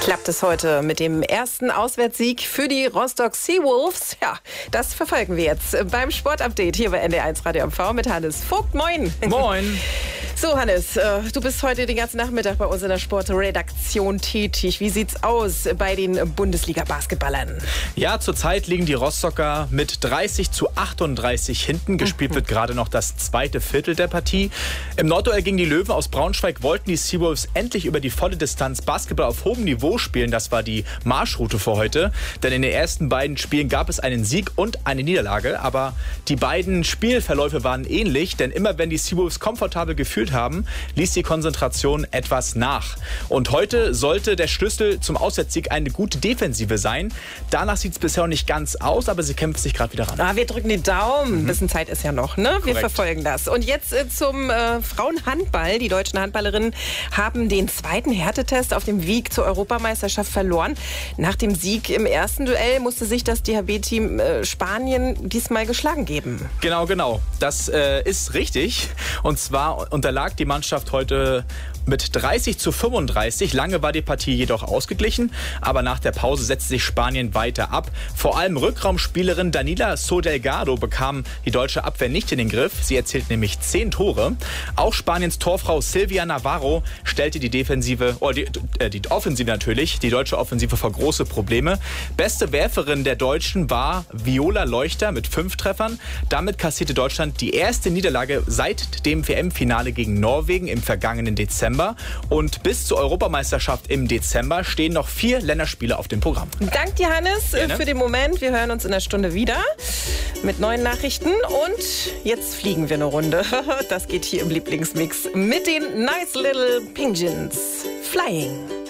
Klappt es heute mit dem ersten Auswärtssieg für die Rostock Seawolves? Ja, das verfolgen wir jetzt beim Sportupdate hier bei NDR1 Radio MV mit Hannes Vogt. Moin. Moin. So, Hannes, du bist heute den ganzen Nachmittag bei uns in der Sportredaktion tätig. Wie sieht's aus bei den Bundesliga-Basketballern? Ja, zurzeit liegen die Rostocker mit 30:38 hinten. Gespielt wird gerade noch das zweite Viertel der Partie. Im Nordduell gegen die Löwen aus Braunschweig wollten die Seawolves endlich über die volle Distanz Basketball auf hohem Niveau spielen. Das war die Marschroute für heute. Denn in den ersten beiden Spielen gab es einen Sieg und eine Niederlage. Aber die beiden Spielverläufe waren ähnlich. Denn immer wenn die Seawolves komfortabel gefühlt haben, ließ die Konzentration etwas nach. Und heute sollte der Schlüssel zum Auswärtssieg eine gute Defensive sein. Danach sieht es bisher noch nicht ganz aus, aber sie kämpft sich gerade wieder ran. Wir drücken die Daumen. Ein bisschen Zeit ist ja noch, ne? Wir Korrekt. verfolgen das. Und jetzt zum Frauenhandball. Die deutschen Handballerinnen haben den zweiten Härtetest auf dem Weg zur Europameisterschaft verloren. Nach dem Sieg im ersten Duell musste sich das DHB-Team Spanien diesmal geschlagen geben. Genau. Das ist richtig. Und zwar unterlag die Mannschaft heute mit 30:35. Lange war die Partie jedoch ausgeglichen, aber nach der Pause setzte sich Spanien weiter ab. Vor allem Rückraumspielerin Danila Sodelgado bekam die deutsche Abwehr nicht in den Griff. Sie erzielt nämlich 10 Tore. Auch Spaniens Torfrau Silvia Navarro stellte die Offensive natürlich, die deutsche Offensive vor große Probleme. Beste Werferin der Deutschen war Viola Leuchter mit 5 Treffern. Damit kassierte Deutschland die erste Niederlage seit dem WM-Finale gegen Norwegen im vergangenen Dezember. Und bis zur Europameisterschaft im Dezember stehen noch 4 Länderspiele auf dem Programm. Dank dir, Hannes, für den Moment. Wir hören uns in einer Stunde wieder mit neuen Nachrichten. Und jetzt fliegen wir eine Runde. Das geht hier im Lieblingsmix mit den Nice Little Penguins. Flying.